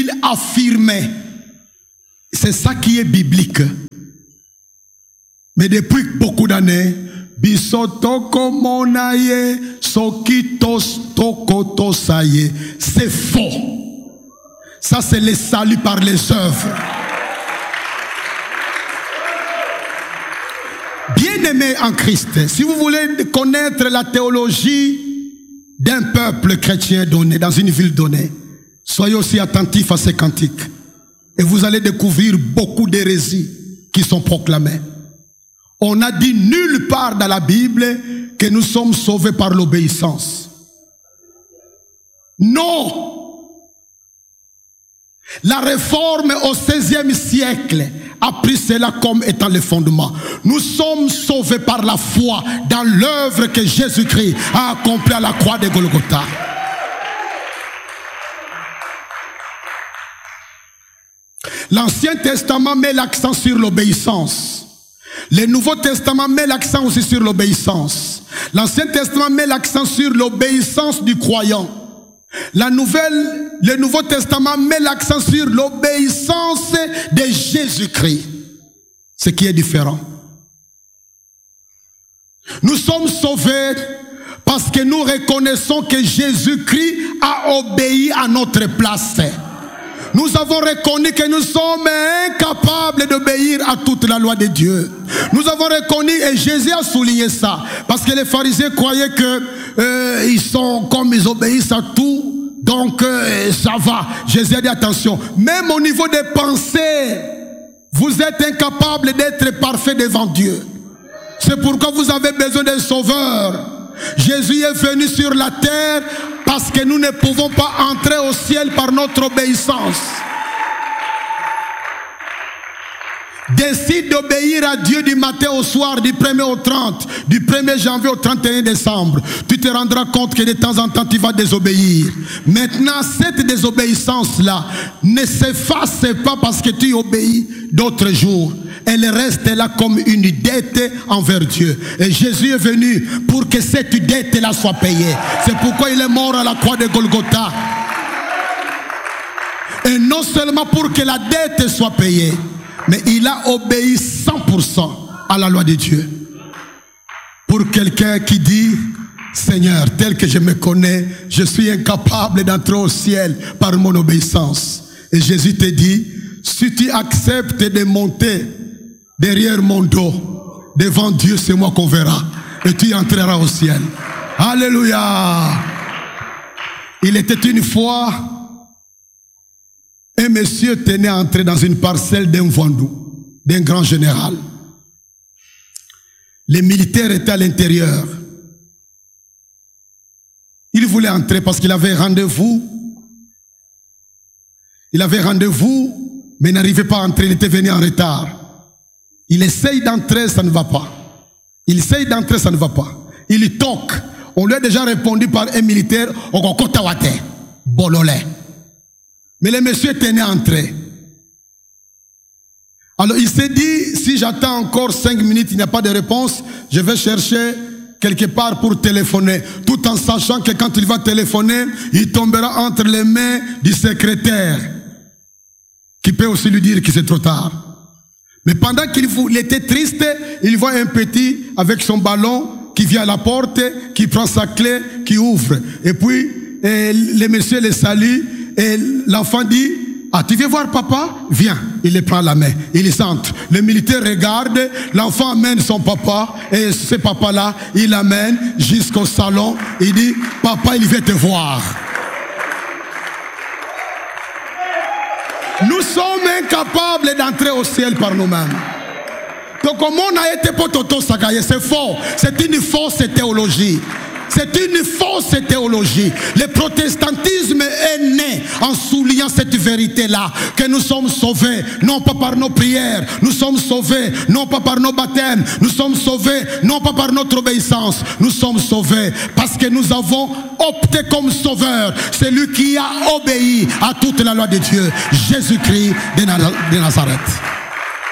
il affirmait. C'est ça qui est biblique. Mais depuis beaucoup d'années, Bisotoko monaye, sokitos tokotosaye. C'est faux. Ça, c'est le salut par les œuvres. Bien-aimés en Christ, si vous voulez connaître la théologie d'un peuple chrétien donné, dans une ville donnée, soyez aussi attentifs à ces cantiques. Et vous allez découvrir beaucoup d'hérésies qui sont proclamées. On a dit nulle part dans la Bible que nous sommes sauvés par l'obéissance. Non. La réforme au XVIe siècle a pris cela comme étant le fondement. Nous sommes sauvés par la foi dans l'œuvre que Jésus-Christ a accomplie à la croix de Golgotha. L'Ancien Testament met l'accent sur l'obéissance. Le Nouveau Testament met l'accent aussi sur l'obéissance. L'Ancien Testament met l'accent sur l'obéissance du croyant. Le Nouveau Testament met l'accent sur l'obéissance de Jésus-Christ. Ce qui est différent. Nous sommes sauvés parce que nous reconnaissons que Jésus-Christ a obéi à notre place. Nous avons reconnu que nous sommes incapables d'obéir à toute la loi de Dieu. Nous avons reconnu, et Jésus a souligné ça, parce que les pharisiens croyaient que ils sont comme ils obéissent à tout, donc ça va. Jésus a dit attention, même au niveau des pensées, vous êtes incapables d'être parfaits devant Dieu. C'est pourquoi vous avez besoin d'un sauveur. Jésus est venu sur la terre parce que nous ne pouvons pas entrer au ciel par notre obéissance. Décide d'obéir à Dieu du matin au soir, du 1er au 30, du 1er janvier au 31 décembre. Tu te rendras compte que de temps en temps tu vas désobéir. Maintenant, cette désobéissance-là ne s'efface pas parce que tu obéis d'autres jours. Elle reste là comme une dette envers Dieu. Et Jésus est venu pour que cette dette-là soit payée. C'est pourquoi il est mort à la croix de Golgotha. Et non seulement pour que la dette soit payée, mais il a obéi 100% à la loi de Dieu. Pour quelqu'un qui dit, Seigneur, tel que je me connais, je suis incapable d'entrer au ciel par mon obéissance. Et Jésus te dit, si tu acceptes de monter derrière mon dos, devant Dieu, c'est moi qu'on verra. Et tu entreras au ciel. Alléluia. Il était une fois, un monsieur tenait à entrer dans une parcelle d'un Vandou, d'un grand général. Les militaires étaient à l'intérieur. Il voulait entrer parce qu'il avait rendez-vous. Il avait rendez-vous, mais il n'arrivait pas à entrer, il était venu en retard. Il essaye d'entrer, ça ne va pas. Il essaye d'entrer, ça ne va pas. Il toque. On lui a déjà répondu par un militaire, Okokotawate, Bololé. Mais le monsieur tenait à entrer. Alors il s'est dit, si j'attends encore 5 minutes, il n'y a pas de réponse, je vais chercher quelque part pour téléphoner. Tout en sachant que quand il va téléphoner, il tombera entre les mains du secrétaire, qui peut aussi lui dire que c'est trop tard. Mais pendant qu'il était triste, il voit un petit avec son ballon qui vient à la porte, qui prend sa clé, qui ouvre. Et puis, le monsieur le salue, et l'enfant dit, ah, tu viens voir papa? Viens. Il le prend la main, il s'entre. Le militaire regarde, l'enfant amène son papa, et ce papa-là, il l'amène jusqu'au salon. Il dit, papa, il vient te voir. Nous sommes incapables d'entrer au ciel par nous-mêmes. Donc, comme on a été pototo sagaye, c'est faux. C'est une fausse théologie. C'est une fausse théologie. Le protestantisme est né en soulignant cette vérité-là, que nous sommes sauvés, non pas par nos prières, nous sommes sauvés, non pas par nos baptêmes, nous sommes sauvés, non pas par notre obéissance, nous sommes sauvés parce que nous avons opté comme sauveur celui qui a obéi à toute la loi de Dieu, Jésus-Christ de Nazareth.